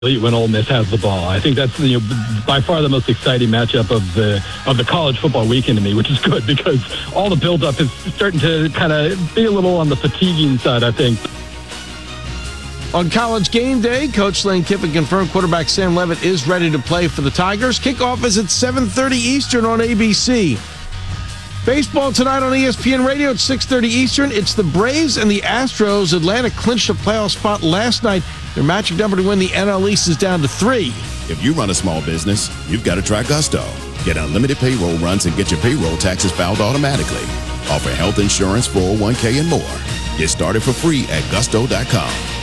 when Ole Miss has the ball. I think that's by far the most exciting matchup of the college football weekend to me, which is good because all the buildup is starting to kind of be a little on the fatiguing side, I think. On College Game Day, Coach Lane Kiffin confirmed quarterback Sam Levitt is ready to play for the Tigers. Kickoff is at 7:30 Eastern on ABC. Baseball tonight on ESPN Radio at 6:30 Eastern. It's the Braves and the Astros. Atlanta clinched a playoff spot last night. Their magic number to win the NL East is down to 3. If you run a small business, you've got to try Gusto. Get unlimited payroll runs and get your payroll taxes filed automatically. Offer health insurance, 401k, and more. Get started for free at gusto.com.